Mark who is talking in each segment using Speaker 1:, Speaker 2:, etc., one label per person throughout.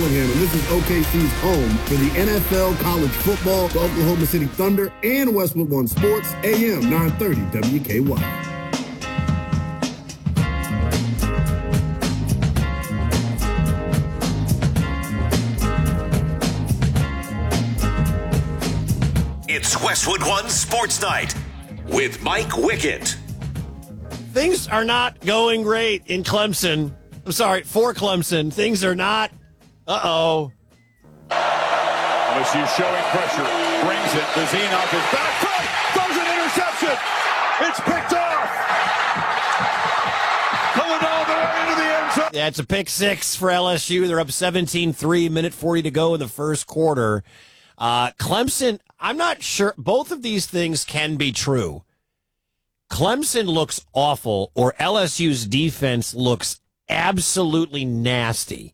Speaker 1: Cunningham, and this is OKC's home for the NFL, college football, the Oklahoma City Thunder, and Westwood One Sports, AM 930 WKY.
Speaker 2: It's Westwood One Sports Night with Mike Wickett.
Speaker 3: Things are not going great in Clemson. I'm sorry, for Clemson. Things are not. Uh-oh.
Speaker 4: LSU showing pressure. Brings it. Bazine off his back foot. Throws an interception. It's picked off. Coming all the way into the end zone.
Speaker 3: Yeah, it's a pick six for LSU. They're up 17-3, minute 40 to go in the first quarter. Clemson, I'm not sure. Both of these things can be true. Clemson looks awful, or LSU's defense looks absolutely nasty.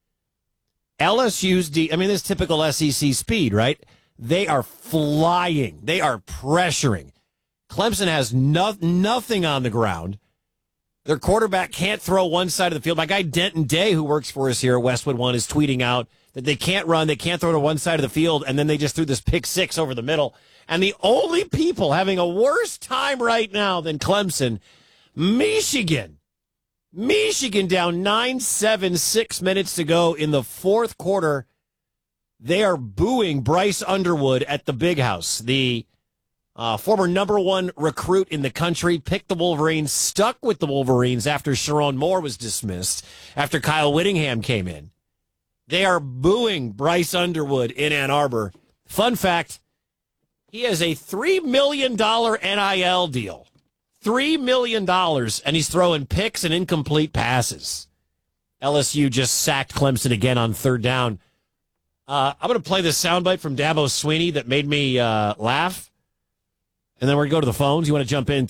Speaker 3: LSU's this is typical SEC speed, right? They are flying. They are pressuring. Clemson has nothing on the ground. Their quarterback can't throw one side of the field. My guy Denton Day, who works for us here at Westwood One, is tweeting out that they can't run, they can't throw to one side of the field, and then they just threw this pick six over the middle. And the only people having a worse time right now than Clemson, Michigan. Michigan down 9-7, 6 minutes to go in the fourth quarter. They are booing Bryce Underwood at the Big House. The former number one recruit in the country picked the Wolverines, stuck with the Wolverines after Sharon Moore was dismissed, after Kyle Whittingham came in. They are booing Bryce Underwood in Ann Arbor. Fun fact, he has a $3 million NIL deal. $3 million, and he's throwing picks and incomplete passes. LSU just sacked Clemson again on third down. I'm going to play this soundbite from Dabo Swinney that made me laugh. And then we're going to go to the phones. You want to jump in,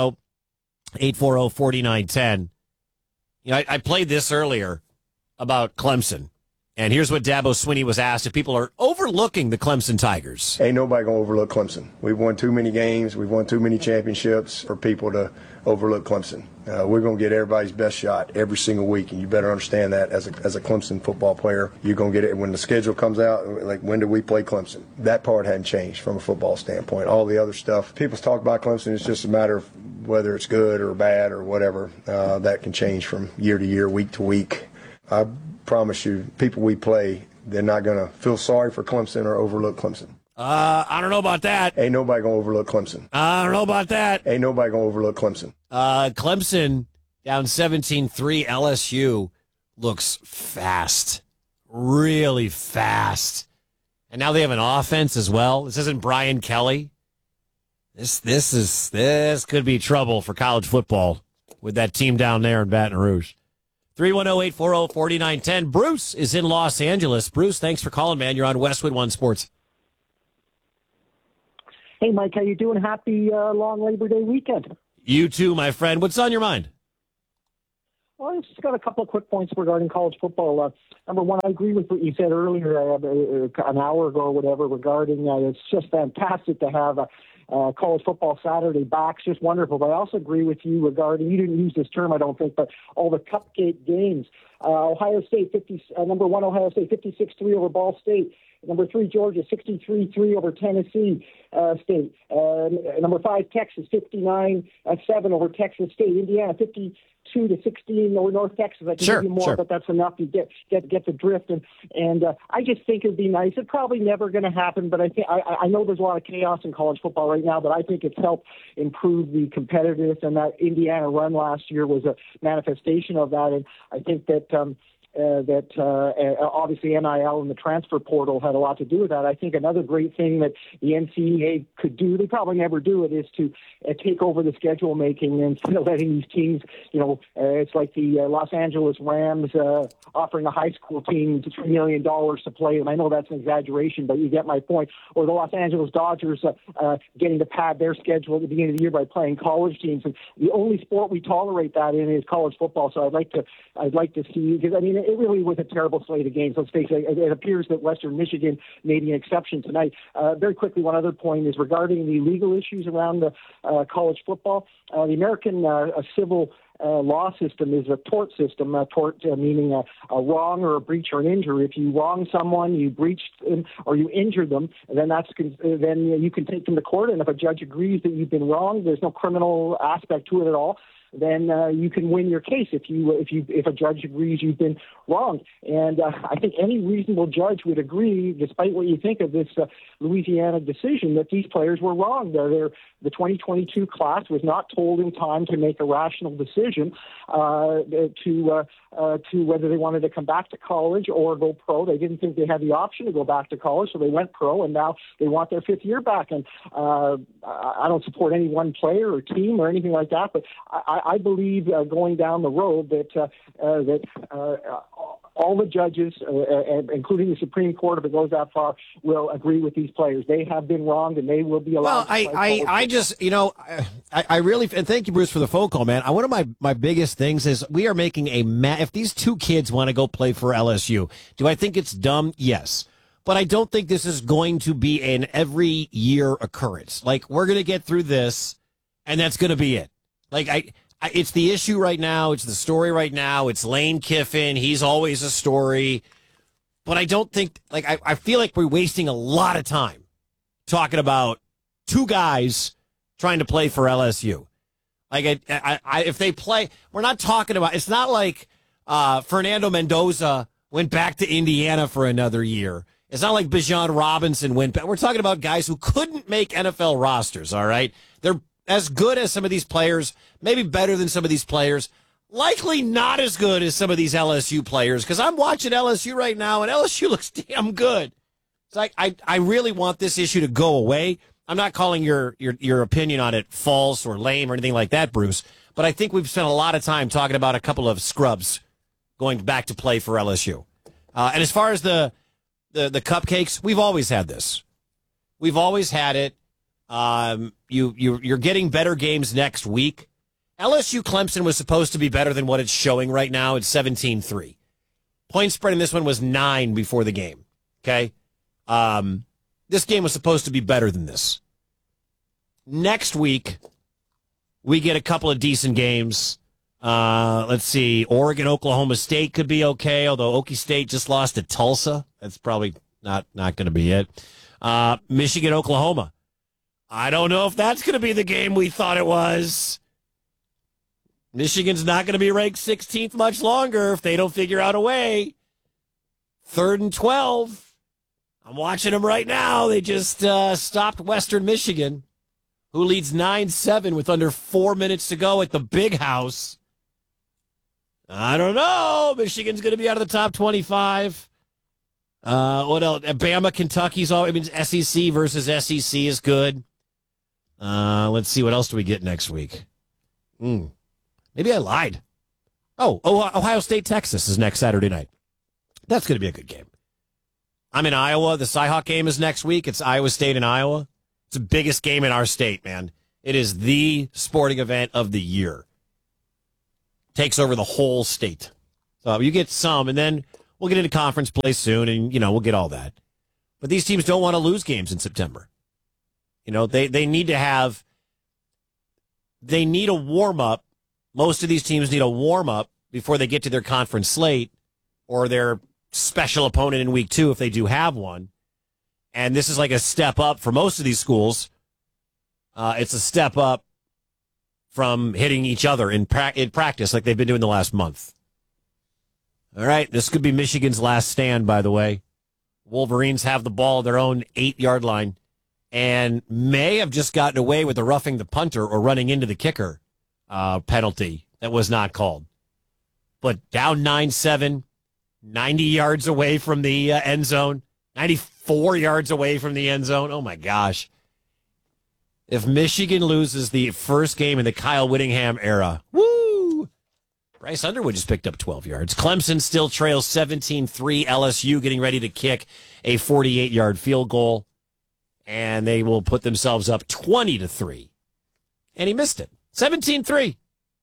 Speaker 3: 310-840-4910. I played this earlier about Clemson. And here's what Dabo Swinney was asked if people are overlooking the Clemson Tigers.
Speaker 5: Ain't nobody going to overlook Clemson. We've won too many games. We've won too many championships for people to overlook Clemson. We're going to get everybody's best shot every single week, and you better understand that as a Clemson football player. You're going to get it when the schedule comes out, like when do we play Clemson? That part hadn't changed from a football standpoint. All the other stuff, people talk about Clemson, it's just a matter of whether it's good or bad or whatever. That can change from year to year, week to week. I promise you, people we play, they're not going to feel sorry for Clemson or overlook Clemson.
Speaker 3: I don't know about that.
Speaker 5: Ain't nobody going to overlook Clemson.
Speaker 3: I don't know about that.
Speaker 5: Ain't nobody going to overlook Clemson.
Speaker 3: Clemson down 17-3. LSU looks fast. Really fast. And now they have an offense as well. This isn't Brian Kelly. This could be trouble for college football with that team down there in Baton Rouge. 310-840-4910. Bruce is in Los Angeles. Bruce, thanks for calling, man. You're on Westwood One Sports.
Speaker 6: Hey, Mike, how you doing? Happy long Labor Day weekend.
Speaker 3: You too, my friend. What's on your mind?
Speaker 6: Well, I just got a couple of quick points regarding college football. Number one, I agree with what you said earlier, an hour ago or whatever, regarding it's just fantastic to have college football Saturday back. It's just wonderful. But I also agree with you regarding, you didn't use this term, I don't think, but all the cupcake games. Ohio State, number one, Ohio State, 56-3 over Ball State. Number 3, Georgia, 63-3 over Tennessee State. Number 5, Texas, 59-7 over Texas State. Indiana, 52-16 over North Texas. I can give you more, but that's enough. You get the drift. And I just think it'd be nice. It's probably never going to happen, but I know there's a lot of chaos in college football right now, but I think it's helped improve the competitiveness, and that Indiana run last year was a manifestation of that. And I think that obviously NIL and the transfer portal had a lot to do with that. I think another great thing that the NCAA could do, they probably never do it, is to take over the schedule making instead of letting these teams, it's like the Los Angeles Rams offering a high school team $3 million to play. And I know that's an exaggeration, but you get my point. Or the Los Angeles Dodgers getting to pad their schedule at the beginning of the year by playing college teams. And the only sport we tolerate that in is college football. So I'd like to see, because it really was a terrible slate of games. Let's face it. It appears that Western Michigan made an exception tonight. Very quickly, one other point is regarding the legal issues around the college football. The American Civil law system is a tort system. Tort meaning a wrong or a breach or an injury. If you wrong someone, you breached them, or you injured them, then you can take them to court. And if a judge agrees that you've been wronged, there's no criminal aspect to it at all. Then you can win your case if a judge agrees you've been wrong. And I think any reasonable judge would agree, despite what you think of this Louisiana decision, that these players were wrong. The 2022 class was not told in time to make a rational decision to whether they wanted to come back to college or go pro. They didn't think they had the option to go back to college, so they went pro, and now they want their fifth year back. And I don't support any one player or team or anything like that, but I believe going down the road that all the judges, including the Supreme Court, if it goes that far, will agree with these players. They have been wronged, and they will be allowed.
Speaker 3: Well, I really, and thank you, Bruce, for the phone call, man. One of my biggest things is we are making if these two kids want to go play for LSU, do I think it's dumb? Yes. But I don't think this is going to be an every year occurrence. Like, we're going to get through this, and that's going to be it. Like, it's the issue right now. It's the story right now. It's Lane Kiffin. He's always a story. But I don't think, I feel like we're wasting a lot of time talking about two guys trying to play for LSU. Like, if they play, we're not talking about, it's not like Fernando Mendoza went back to Indiana for another year. It's not like Bijan Robinson went back. We're talking about guys who couldn't make NFL rosters, all right? They're as good as some of these players, maybe better than some of these players, likely not as good as some of these LSU players, because I'm watching LSU right now, and LSU looks damn good. It's like, I really want this issue to go away. I'm not calling your opinion on it false or lame or anything like that, Bruce, but I think we've spent a lot of time talking about a couple of scrubs going back to play for LSU. And as far as the cupcakes, we've always had this. We've always had it. You're getting better games next week. LSU Clemson was supposed to be better than what it's showing right now. It's 17-3. Point spread in this one was 9 before the game. Okay. This game was supposed to be better than this. Next week, we get a couple of decent games. Let's see. Oregon, Oklahoma State could be okay, although Okie State just lost to Tulsa. That's probably not going to be it. Michigan, Oklahoma. I don't know if that's going to be the game we thought it was. Michigan's not going to be ranked 16th much longer if they don't figure out a way. 3rd and 12. I'm watching them right now. They just stopped Western Michigan, who leads 9-7 with under 4 minutes to go at the Big House. I don't know. Michigan's going to be out of the top 25. What else? Bama, Kentucky's all. I mean, SEC versus SEC is good. Let's see. What else do we get next week? Maybe I lied. Oh, Ohio State, Texas is next Saturday night. That's going to be a good game. I'm in Iowa. The Cyhawk game is next week. It's Iowa State and Iowa. It's the biggest game in our state, man. It is the sporting event of the year. Takes over the whole state. So you get some, and then we'll get into conference play soon, and, we'll get all that. But these teams don't want to lose games in September. They need to have, they need a warm-up. Most of these teams need a warm-up before they get to their conference slate or their special opponent in week 2 if they do have one. And this is like a step up for most of these schools. It's a step up from hitting each other in practice like they've been doing the last month. All right, this could be Michigan's last stand, by the way. Wolverines have the ball at their own 8-yard line and may have just gotten away with the roughing the punter or running into the kicker penalty that was not called. But down 9-7, 90 yards away from the end zone, 94 yards away from the end zone. Oh, my gosh. If Michigan loses the first game in the Kyle Whittingham era, woo! Bryce Underwood just picked up 12 yards. Clemson still trails 17-3. LSU getting ready to kick a 48-yard field goal, and they will put themselves up 20-3. And he missed it. 17-3.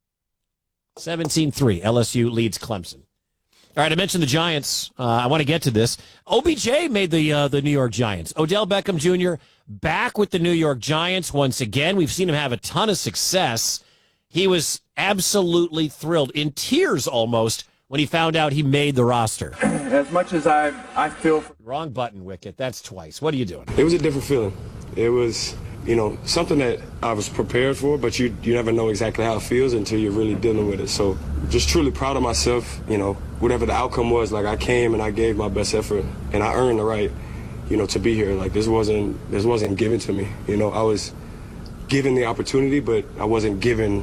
Speaker 3: 17-3. LSU leads Clemson. All right, I mentioned the Giants. I want to get to this. OBJ made the New York Giants. Odell Beckham Jr. back with the New York Giants once again. We've seen him have a ton of success. He was absolutely thrilled, in tears almost, when he found out he made the roster.
Speaker 7: As much as I feel...
Speaker 3: Wrong button, Wicket. That's twice. What are you doing?
Speaker 8: It was a different feeling. It was, something that I was prepared for, but you never know exactly how it feels until you're really dealing with it. So just truly proud of myself, whatever the outcome was. Like, I came and I gave my best effort, and I earned the right, to be here. Like, this wasn't given to me. I was given the opportunity, but I wasn't given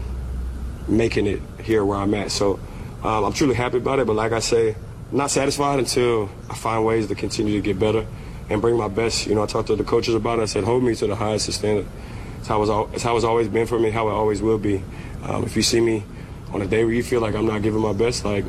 Speaker 8: making it here where I'm at. So I'm truly happy about it, but like I say, not satisfied until I find ways to continue to get better and bring my best. I talked to the coaches about it. I said, hold me to the highest standard. It's how it's always been for me, how it always will be. If you see me on a day where you feel like I'm not giving my best, like,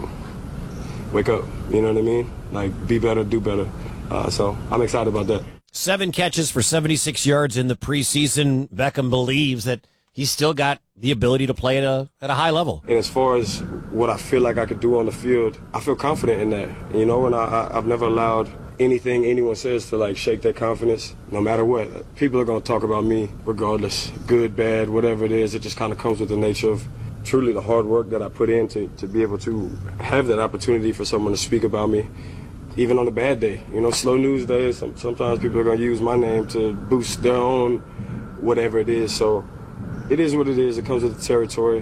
Speaker 8: wake up, you know what I mean? Like, be better, do better. So I'm excited about that.
Speaker 3: 7 catches for 76 yards in the preseason. Beckham believes that he's still got the ability to play at a high level.
Speaker 8: And as far as what I feel like I could do on the field, I feel confident in that. And I've never allowed anything anyone says to, shake that confidence, no matter what. People are going to talk about me regardless, good, bad, whatever it is. It just kind of comes with the nature of truly the hard work that I put in to be able to have that opportunity for someone to speak about me, even on a bad day. Slow news days, sometimes people are going to use my name to boost their own whatever it is. So it is what it is. It comes with the territory.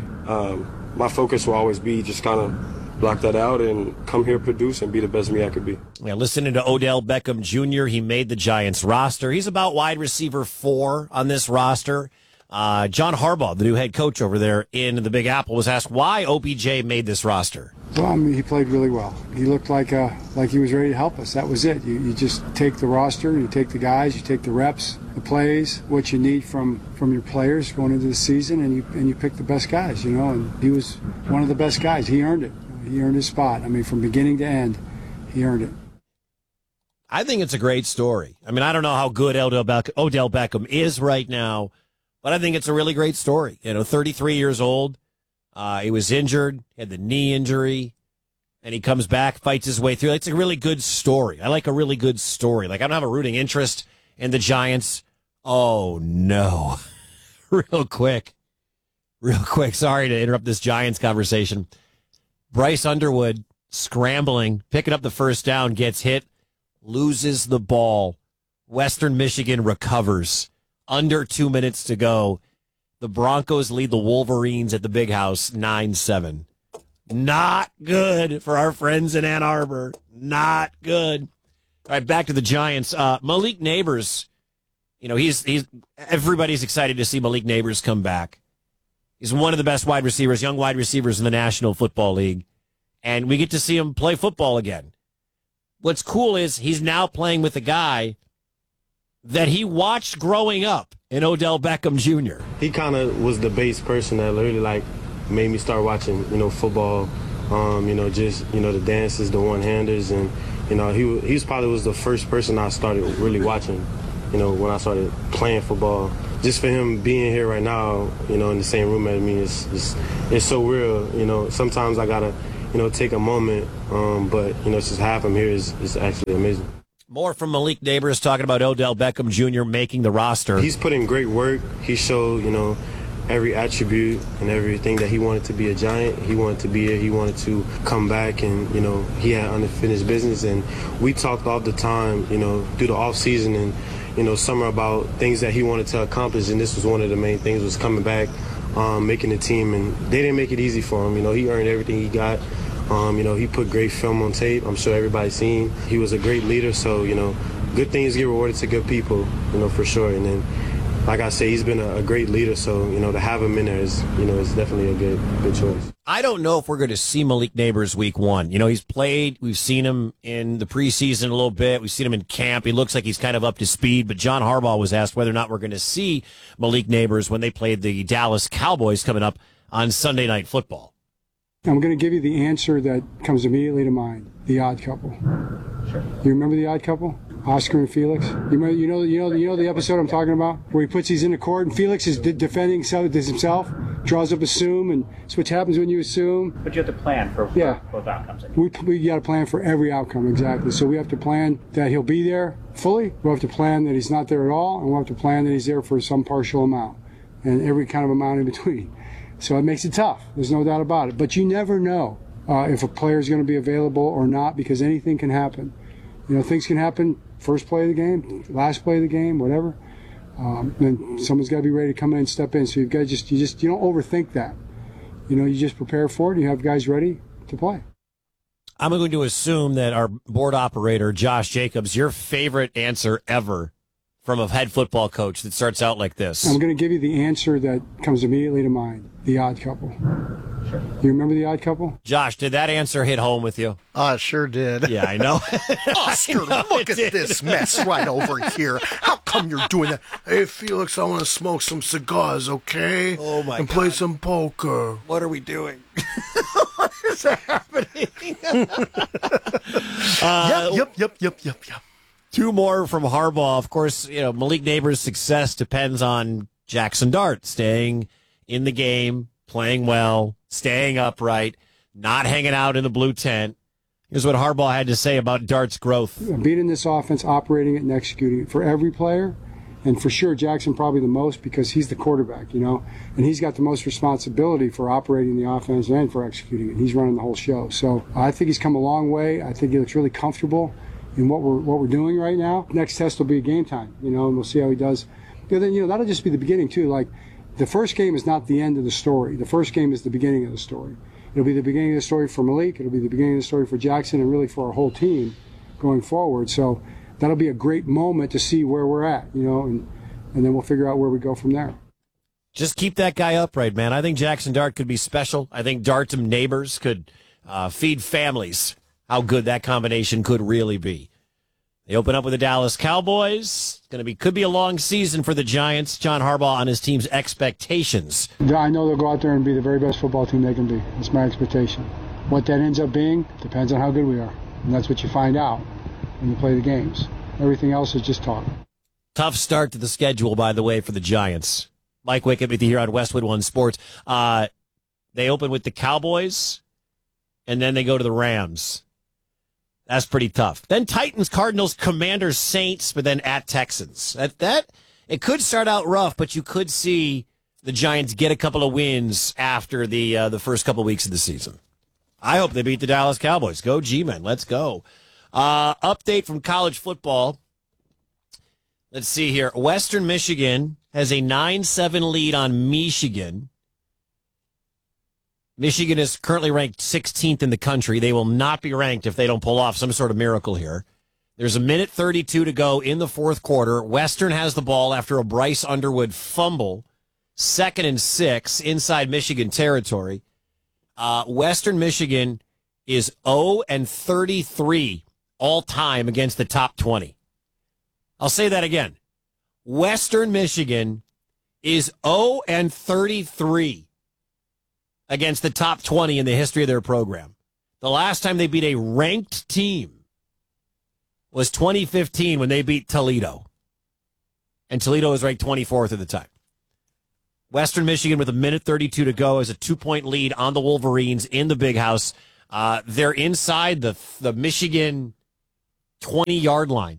Speaker 8: My focus will always be just kind of block that out and come here, produce, and be the best me I could be.
Speaker 3: Yeah, listening to Odell Beckham Jr., he made the Giants roster. He's about wide receiver 4 on this roster. John Harbaugh, the new head coach over there in the Big Apple, was asked why OBJ made this roster.
Speaker 9: Well, he played really well. He looked like he was ready to help us. That was it. You just take the roster, you take the guys, you take the reps, the plays, what you need from your players going into the season, and you pick the best guys, And he was one of the best guys. He earned it. He earned his spot. From beginning to end, he earned it.
Speaker 3: I think it's a great story. I don't know how good Odell Beckham is right now, but I think it's a really great story. 33 years old. He was injured, had the knee injury, and he comes back, fights his way through. It's a really good story. I like a really good story. I don't have a rooting interest in the Giants. Oh, no. Real quick. Sorry to interrupt this Giants conversation. Bryce Underwood scrambling, picking up the first down, gets hit, loses the ball. Western Michigan recovers. Under 2 minutes to go. The Broncos lead the Wolverines at the Big House 9-7. Not good for our friends in Ann Arbor. Not good. All right, back to the Giants. Malik Neighbors, he's everybody's excited to see Malik Neighbors come back. He's one of the best wide receivers, young wide receivers in the National Football League, and we get to see him play football again. What's cool is he's now playing with a guy that he watched growing up in Odell Beckham Jr.
Speaker 8: He kind of was the base person that really made me start watching, football. The dances, the one-handers, and he probably was the first person I started really watching. When I started playing football. Just for him being here right now, in the same room as me, it's so real. Sometimes I gotta, take a moment, but just have him here is actually amazing.
Speaker 3: More from Malik Neighbors talking about Odell Beckham Jr. making the roster.
Speaker 8: He's put in great work. He showed, every attribute and everything that he wanted to be a Giant. He wanted to be here. He wanted to come back, and, he had unfinished business. And we talked all the time, through the off season and, summer about things that he wanted to accomplish. And this was one of the main things, was coming back, making the team. And they didn't make it easy for him. He earned everything he got. He put great film on tape. I'm sure everybody's seen. He was a great leader, so, good things get rewarded to good people, for sure. And then, like I say, he's been a great leader, so, to have him in there is definitely a good choice.
Speaker 3: I don't know if we're going to see Malik Neighbors week 1. He's played. We've seen him in the preseason a little bit. We've seen him in camp. He looks like he's kind of up to speed, but John Harbaugh was asked whether or not we're going to see Malik Neighbors when they played the Dallas Cowboys coming up on Sunday Night Football.
Speaker 9: I'm going to give you the answer that comes immediately to mind. The Odd Couple. Sure. You remember The Odd Couple? Oscar and Felix. You know the episode I'm talking about, where he puts these into court, and Felix is defending himself, draws up assume, and it's what happens when you assume.
Speaker 10: But you have to plan for both outcomes.
Speaker 9: We got to plan for every outcome, exactly. So we have to plan that he'll be there fully. We'll have to plan that he's not there at all, and we'll have to plan that he's there for some partial amount, and every kind of amount in between. So it makes it tough. There's no doubt about it. But you never know if a player is going to be available or not, because anything can happen. Things can happen first play of the game, last play of the game, whatever. And someone's got to be ready to come in and step in. So you don't overthink that. You just prepare for it. You have guys ready to play.
Speaker 3: I'm going to assume that our board operator, Josh Jacobs, your favorite answer ever from a head football coach that starts out like this.
Speaker 9: I'm going to give you the answer that comes immediately to mind, The Odd Couple. Sure. You remember The Odd Couple?
Speaker 3: Josh, did that answer hit home with you?
Speaker 11: Sure did.
Speaker 3: Yeah, I know.
Speaker 11: Oscar, look at this mess right over here. How come you're doing that? Hey, Felix, I want to smoke some cigars, okay?
Speaker 3: Oh, my God.
Speaker 11: And play some poker.
Speaker 3: What are we doing?
Speaker 11: What is happening? Yep.
Speaker 3: Two more from Harbaugh. Of course, Malik Neighbors' success depends on Jackson Dart staying in the game, playing well, staying upright, not hanging out in the blue tent. Here's what Harbaugh had to say about Dart's growth.
Speaker 9: Being in this offense, operating it and executing it for every player, and for sure Jackson probably the most because he's the quarterback, and he's got the most responsibility for operating the offense and for executing it. He's running the whole show. So I think he's come a long way. I think he looks really comfortable in what we're doing right now. Next test will be game time, and we'll see how he does. Then that'll just be the beginning too. Like, the first game is not the end of the story. The first game is the beginning of the story. It'll be the beginning of the story for Malik. It'll be the beginning of the story for Jackson, and really for our whole team going forward. So that'll be a great moment to see where we're at, and then we'll figure out where we go from there.
Speaker 3: Just keep that guy upright, man. I think Jackson Dart could be special. I think Dart and Neighbors could feed families. How good that combination could really be. They open up with the Dallas Cowboys. Could be a long season for the Giants. John Harbaugh on his team's expectations.
Speaker 9: I know they'll go out there and be the very best football team they can be. That's my expectation. What that ends up being depends on how good we are. And that's what you find out when you play the games. Everything else is just talk.
Speaker 3: Tough start to the schedule, by the way, for the Giants. Mike Wickett with you here on Westwood One Sports. They open with the Cowboys, and then they go to the Rams. That's pretty tough. Then Titans, Cardinals, Commanders, Saints, but then at Texans. That it could start out rough, but you could see the Giants get a couple of wins after the first couple of weeks of the season. I hope they beat the Dallas Cowboys. Go G-Men. Let's go. Update from college football. Let's see here. Western Michigan has a 9-7 lead on Michigan. Michigan is currently ranked 16th in the country. They will not be ranked if they don't pull off some sort of miracle here. There's a minute 32 to go in the fourth quarter. Western has the ball after a Bryce Underwood fumble. 2nd and 6 inside Michigan territory. Western Michigan is 0-33 all time against the top 20. I'll say that again. Western Michigan is 0-33 against the top 20 in the history of their program. The last time they beat a ranked team was 2015 when they beat Toledo. And Toledo was ranked 24th at the time. Western Michigan with a minute 32 to go has a 2-point lead on the Wolverines in the Big House. They're inside the Michigan 20-yard line.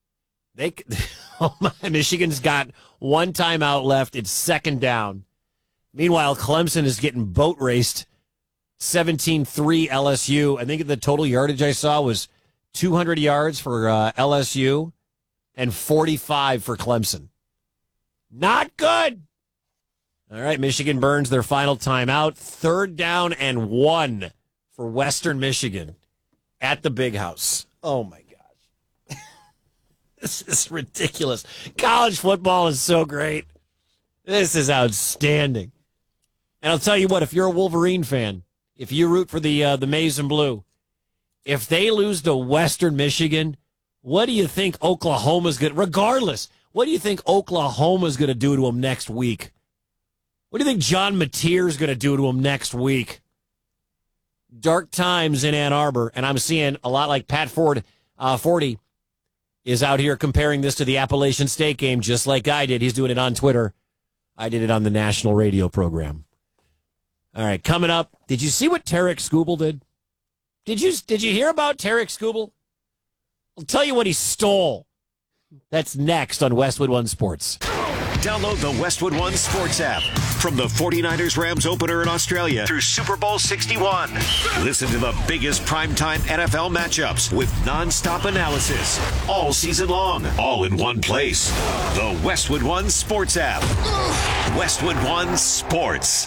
Speaker 3: Michigan's got one timeout left. It's 2nd down. Meanwhile, Clemson is getting boat raced. 17-3 LSU. I think the total yardage I saw was 200 yards for LSU and 45 for Clemson. Not good. All right, Michigan burns their final timeout. 3rd down and 1 for Western Michigan at the Big House. Oh, my gosh. This is ridiculous. College football is so great. This is outstanding. And I'll tell you what, if you're a Wolverine fan, if you root for the Maize and Blue, if they lose to Western Michigan, what do you think Oklahoma's going to, regardless, what do you think Oklahoma's going to do to them next week? What do you think John Mateer's going to do to them next week? Dark times in Ann Arbor, and I'm seeing a lot like Pat Ford, 40 is out here comparing this to the Appalachian State game, just like I did. He's doing it on Twitter. I did it on the national radio program. All right, coming up, did you see what Tarek Skubal did? Did you hear about Tarek Skubal? I'll tell you what he stole. That's next on Westwood One Sports.
Speaker 2: Download the Westwood One Sports app. From the 49ers Rams opener in Australia through Super Bowl 61. Listen to the biggest primetime NFL matchups with non-stop analysis all season long, all in one place. The Westwood One Sports app. Westwood One Sports.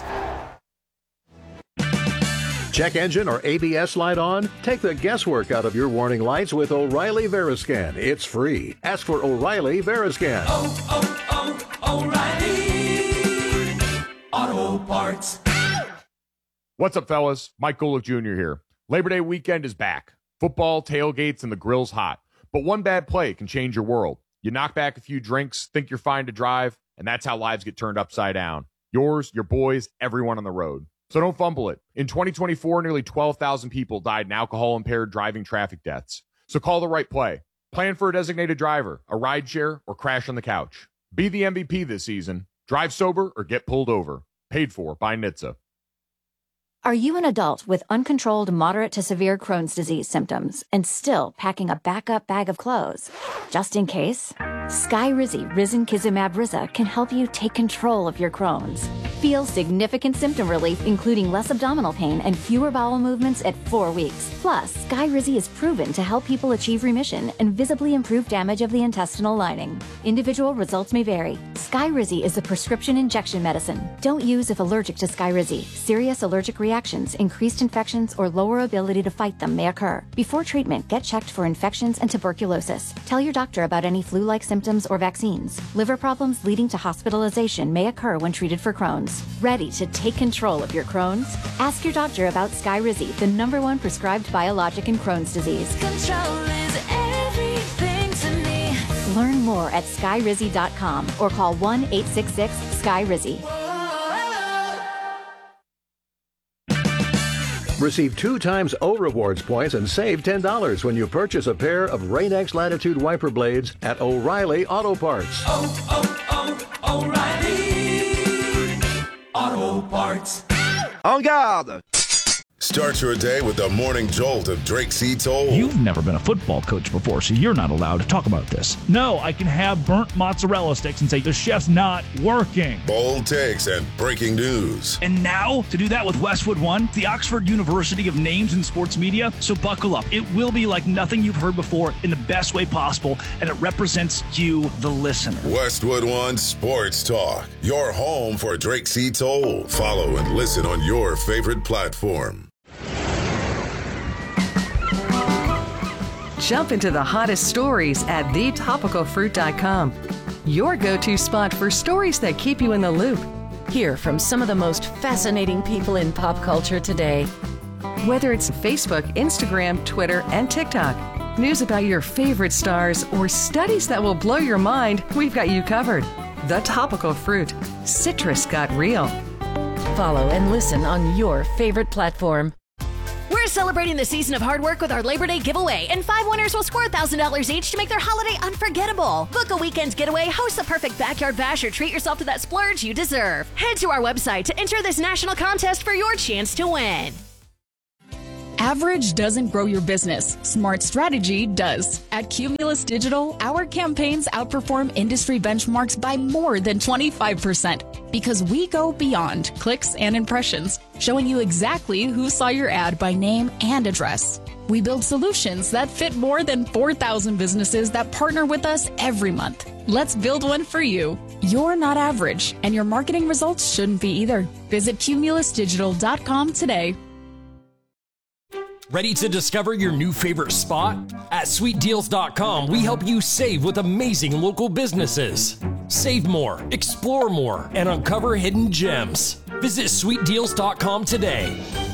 Speaker 12: Check engine or ABS light on? Take the guesswork out of your warning lights with O'Reilly Veriscan. It's free. Ask for O'Reilly Veriscan.
Speaker 13: O'Reilly Auto Parts.
Speaker 14: What's up, fellas? Mike Golick Jr. here. Labor Day weekend is back. Football, tailgates, and the grill's hot. But one bad play can change your world. You knock back a few drinks, think you're fine to drive, and that's how lives get turned upside down. Yours, your boys, everyone on the road. So don't fumble it. In 2024, nearly 12,000 people died in alcohol-impaired driving traffic deaths. So call the right play. Plan for a designated driver, a rideshare, or crash on the couch. Be the MVP this season. Drive sober or get pulled over. Paid for by NHTSA.
Speaker 15: Are you an adult with uncontrolled moderate to severe Crohn's disease symptoms and still packing a backup bag of clothes? Just in case, Skyrizi Risankizumab Riza can help you take control of your Crohn's. Feel significant symptom relief, including less abdominal pain and fewer bowel movements at 4 weeks. Plus, Skyrizi is proven to help people achieve remission and visibly improve damage of the intestinal lining. Individual results may vary. Skyrizi is a prescription injection medicine. Don't use if allergic to Skyrizi. Serious allergic reactions, increased infections, or lower ability to fight them may occur. Before treatment, get checked for infections and tuberculosis. Tell your doctor about any flu-like symptoms or vaccines. Liver problems leading to hospitalization may occur when treated for Crohn's. Ready to take control of your Crohn's? Ask your doctor about Skyrizi, the #1 prescribed biologic in Crohn's disease.
Speaker 13: Control is everything to me.
Speaker 15: Learn more at Skyrizi.com or call 1-866-SKYRIZI.
Speaker 12: Receive 2 times O Rewards points and save $10 when you purchase a pair of Rain-X Latitude wiper blades at O'Reilly Auto Parts.
Speaker 13: O'Reilly Auto Parts.
Speaker 16: En garde!
Speaker 17: Start your day with the morning jolt of Drake C. Toll.
Speaker 18: You've never been a football coach before, so you're not allowed to talk about this. No, I can have burnt mozzarella sticks and say the chef's not working.
Speaker 17: Bold takes and breaking news.
Speaker 18: And now, to do that with Westwood One, the Oxford University of Names in Sports Media, so buckle up. It will be like nothing you've heard before in the best way possible, and it represents you, the listener.
Speaker 17: Westwood One Sports Talk, your home for Drake C. Toll. Follow and listen on your favorite platform.
Speaker 19: Jump into the hottest stories at thetopicalfruit.com. Your go-to spot for stories that keep you in the loop.
Speaker 20: Hear from some of the most fascinating people in pop culture today.
Speaker 19: Whether it's Facebook, Instagram, Twitter, and TikTok, news about your favorite stars, or studies that will blow your mind, we've got you covered. The Topical Fruit. Citrus got real.
Speaker 20: Follow and listen on your favorite platform.
Speaker 21: We're celebrating the season of hard work with our Labor Day giveaway, and 5 winners will score $1,000 each to make their holiday unforgettable. Book a weekend getaway, host the perfect backyard bash, or treat yourself to that splurge you deserve. Head to our website to enter this national contest for your chance to win.
Speaker 22: Average doesn't grow your business. Smart strategy does. At Cumulus Digital, our campaigns outperform industry benchmarks by more than 25% because we go beyond clicks and impressions, showing you exactly who saw your ad by name and address. We build solutions that fit more than 4,000 businesses that partner with us every month. Let's build one for you. You're not average, and your marketing results shouldn't be either. Visit cumulusdigital.com today.
Speaker 23: Ready to discover your new favorite spot? At sweetdeals.com, we help you save with amazing local businesses. Save more, explore more, and uncover hidden gems. Visit sweetdeals.com today.